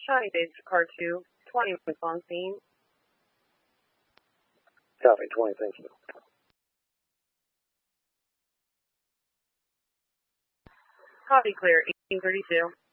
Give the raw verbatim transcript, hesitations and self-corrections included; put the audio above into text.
County Base Car two, twenty was on scene. Copy, twenty, thank you. Copy clear, eighteen thirty-two.